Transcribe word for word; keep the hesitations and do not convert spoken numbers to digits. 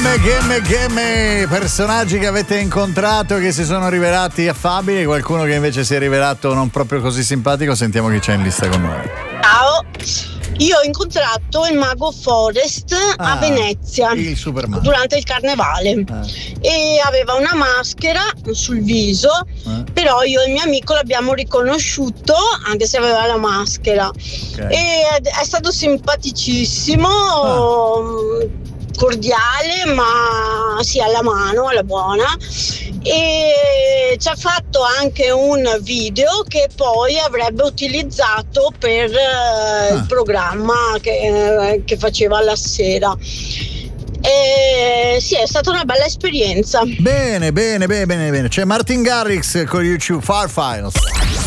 Gemme, gemme, gemme, personaggi che avete incontrato che si sono rivelati affabili, qualcuno che invece si è rivelato non proprio così simpatico. Sentiamo chi c'è in lista con noi. Ciao, io ho incontrato il mago Forest ah, a Venezia il Superman durante il carnevale ah. e aveva una maschera sul viso, ah. però io e il mio amico l'abbiamo riconosciuto anche se aveva la maschera, okay. e è stato simpaticissimo, ah. cordiale, ma sì, alla mano, alla buona, e ci ha fatto anche un video che poi avrebbe utilizzato per eh, ah. il programma che, eh, che faceva la sera. E sì, è stata una bella esperienza. Bene, bene, bene, bene, bene. C'è Martin Garrix con YouTube Far Files.